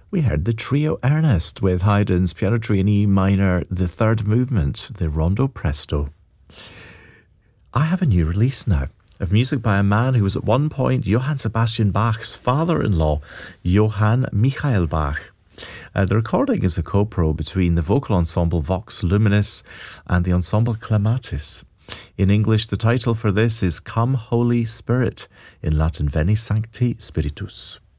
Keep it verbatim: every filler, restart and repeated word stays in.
We heard the trio Ernest with Haydn's Piano Trio in E minor, the third movement, the Rondo Presto. I have a new release now of music by a man who was at one point Johann Sebastian Bach's father-in-law, Johann Michael Bach. Uh, the recording is a co-pro between the vocal ensemble Vox Luminis and the ensemble Clematis. In English, the title for this is Come Holy Spirit, in Latin Veni Sancti Spiritus.